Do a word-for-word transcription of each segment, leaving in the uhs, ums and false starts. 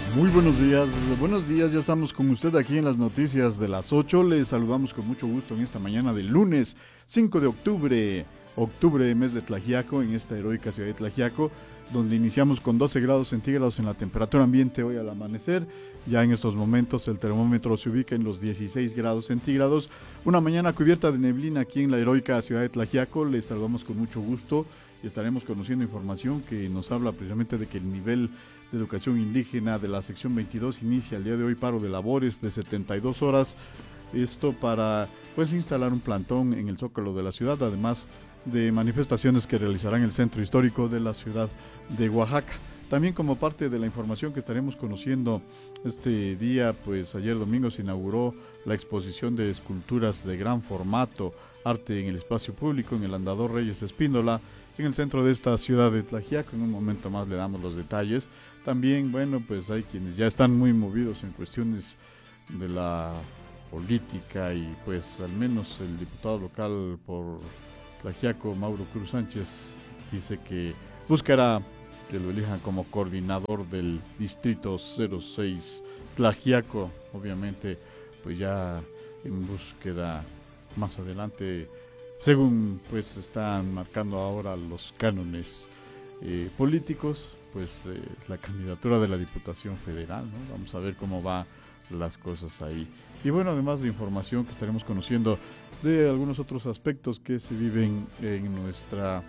Muy buenos días, buenos días, ya estamos con usted aquí en las noticias de las ocho. Les saludamos con mucho gusto en esta mañana del lunes cinco de octubre, octubre, mes de Tlaxiaco, en esta heroica ciudad de Tlaxiaco, donde iniciamos con doce grados centígrados en la temperatura ambiente hoy al amanecer. Ya en estos momentos el termómetro se ubica en los dieciséis grados centígrados. Una mañana cubierta de neblina aquí en la heroica ciudad de Tlaxiaco. Les saludamos con mucho gusto y estaremos conociendo información que nos habla precisamente de que el nivel de educación indígena de la sección veintidós inicia el día de hoy paro de labores de setenta y dos horas. Esto para pues instalar un plantón en el zócalo de la ciudad, además de manifestaciones que realizarán en el centro histórico de la ciudad de Oaxaca. También como parte de la información que estaremos conociendo este día, pues ayer domingo se inauguró la exposición de esculturas de gran formato, arte en el espacio público, en el Andador Reyes Espíndola, en el centro de esta ciudad de Tlaxiaco. En un momento más le damos los detalles. También, bueno, pues hay quienes ya están muy movidos en cuestiones de la política y pues al menos el diputado local por Tlaxiaco, Mauro Cruz Sánchez, dice que buscará que lo elijan como coordinador del distrito cero seis Tlaxiaco, obviamente pues ya en búsqueda más adelante, según pues están marcando ahora los cánones eh, políticos, pues eh, la candidatura de la Diputación Federal, ¿no? Vamos a ver cómo van las cosas ahí. Y bueno, además de información que estaremos conociendo de algunos otros aspectos que se viven en nuestra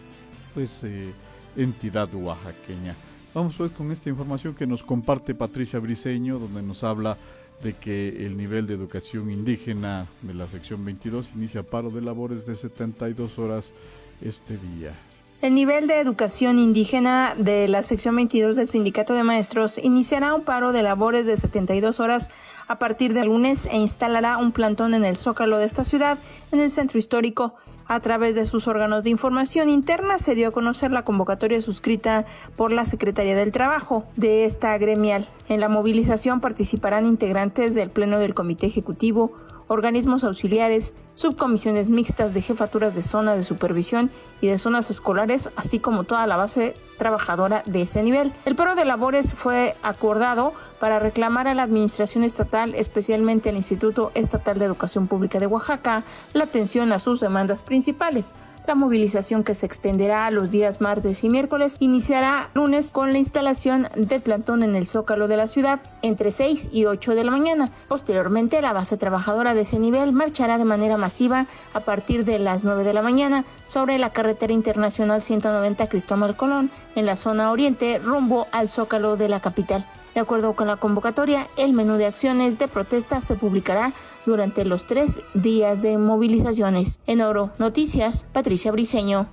pues eh, entidad oaxaqueña. Vamos pues con esta información que nos comparte Patricia Briceño, donde nos habla de que el nivel de educación indígena de la sección veintidós inicia paro de labores de setenta y dos horas este día. El nivel de educación indígena de la sección veintidós del Sindicato de Maestros iniciará un paro de labores de setenta y dos horas a partir del lunes e instalará un plantón en el zócalo de esta ciudad, en el centro histórico. A través de sus órganos de información interna se dio a conocer la convocatoria suscrita por la Secretaría del Trabajo de esta gremial. En la movilización participarán integrantes del Pleno del Comité Ejecutivo, organismos auxiliares, subcomisiones mixtas de jefaturas de zona de supervisión y de zonas escolares, así como toda la base trabajadora de ese nivel. El paro de labores fue acordado para reclamar a la administración estatal, especialmente al Instituto Estatal de Educación Pública de Oaxaca, la atención a sus demandas principales. La movilización, que se extenderá a los días martes y miércoles, iniciará lunes con la instalación del plantón en el zócalo de la ciudad entre seis y ocho de la mañana. Posteriormente, la base trabajadora de ese nivel marchará de manera masiva a partir de las nueve de la mañana sobre la carretera internacional ciento noventa Cristóbal Colón en la zona oriente rumbo al zócalo de la capital. De acuerdo con la convocatoria, el menú de acciones de protesta se publicará durante los tres días de movilizaciones. En Oro Noticias, Patricia Briceño.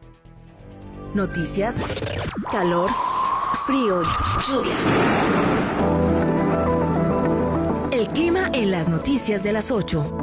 Noticias, calor, frío, lluvia. El clima en las noticias de las ocho.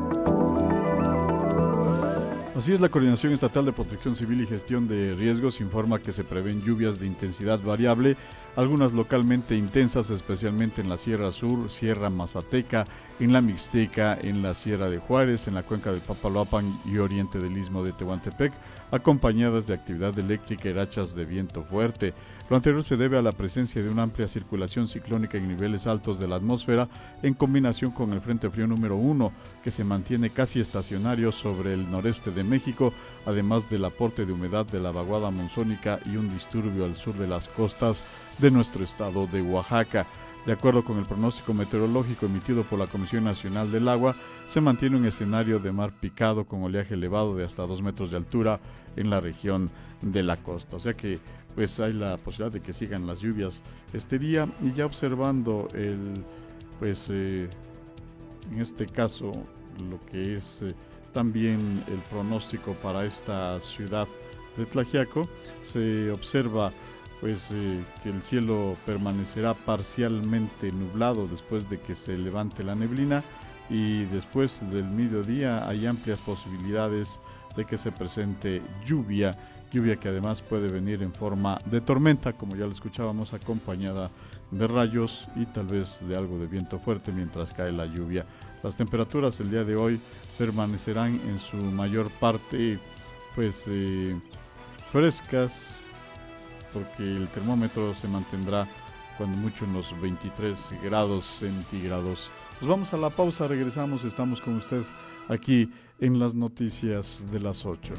Así es, la Coordinación Estatal de Protección Civil y Gestión de Riesgos informa que se prevén lluvias de intensidad variable, algunas localmente intensas, especialmente en la Sierra Sur, Sierra Mazateca, en la Mixteca, en la Sierra de Juárez, en la cuenca del Papaloapan y oriente del Istmo de Tehuantepec, acompañadas de actividad eléctrica y rachas de viento fuerte. Lo anterior se debe a la presencia de una amplia circulación ciclónica en niveles altos de la atmósfera, en combinación con el Frente Frío número uno, que se mantiene casi estacionario sobre el noreste de México, además del aporte de humedad de la vaguada monzónica y un disturbio al sur de las costas de nuestro estado de Oaxaca. De acuerdo con el pronóstico meteorológico emitido por la Comisión Nacional del Agua, se mantiene un escenario de mar picado con oleaje elevado de hasta dos metros de altura en la región de la costa. O sea que pues hay la posibilidad de que sigan las lluvias este día, y ya observando el pues eh, en este caso lo que es eh, también el pronóstico para esta ciudad de Tlaxiaco, se observa pues eh, que el cielo permanecerá parcialmente nublado después de que se levante la neblina, y después del mediodía hay amplias posibilidades de que se presente lluvia, lluvia que además puede venir en forma de tormenta, como ya lo escuchábamos, acompañada de rayos y tal vez de algo de viento fuerte mientras cae la lluvia. Las temperaturas el día de hoy permanecerán en su mayor parte pues eh, frescas, porque el termómetro se mantendrá cuando mucho en los veintitrés grados centígrados. Nos vamos a la pausa, regresamos, estamos con usted aquí en las noticias de las ocho.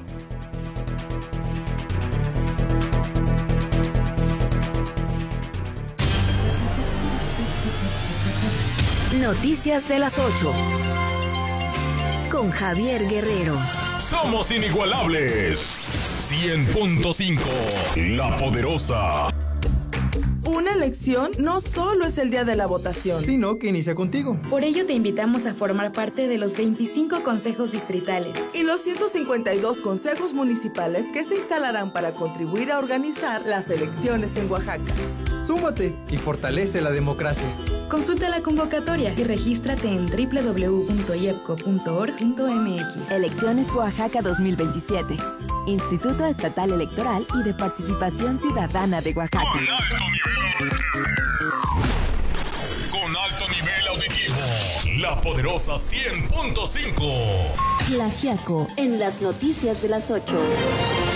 Noticias de las ocho. Con Javier Guerrero. Somos inigualables. cien punto cinco. La Poderosa. Una elección no solo es el día de la votación, sino que inicia contigo. Por ello te invitamos a formar parte de los veinticinco consejos distritales y los ciento cincuenta y dos consejos municipales que se instalarán para contribuir a organizar las elecciones en Oaxaca. Súmate y fortalece la democracia. Consulta la convocatoria y regístrate en doble u doble u doble u punto i e p c o punto org punto m x. Elecciones Oaxaca dos mil veintisiete. Instituto Estatal Electoral y de Participación Ciudadana de Oaxaca. Con alto nivel auditivo. Con alto nivel auditivo. La Poderosa cien punto cinco. Tlaxiaco, en las noticias de las ocho.